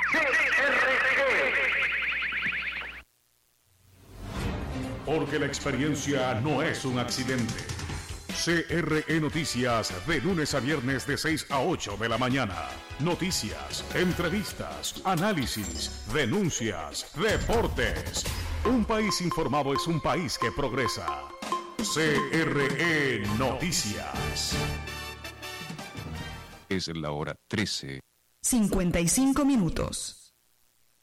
Porque la experiencia no es un accidente. CRE Noticias, de lunes a viernes de 6 a 8 de la mañana. Noticias, entrevistas, análisis, denuncias, deportes. Un país informado es un país que progresa. CRE Noticias. Es la hora 13:55 minutos.